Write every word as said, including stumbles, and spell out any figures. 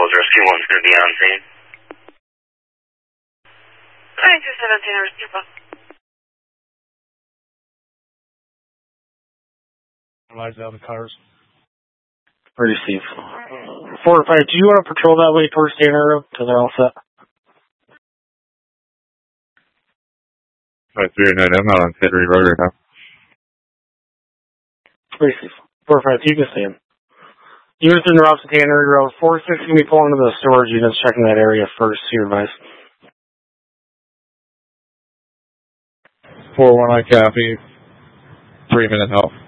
Falls Rescue one's going to be on scene. nine two seventeen, Rescue Bus. Lights out of the cars. Receive. Four or five, do you want to patrol that way towards Standard Road? Because they're all set. Five three nine, I'm out on Henry Road right now. Receive. Four or five, you can stay in. Units in the route to Tannery Road. four six can be pulling into the storage units, checking that area first, your advice. four one, I copy. Three minute help.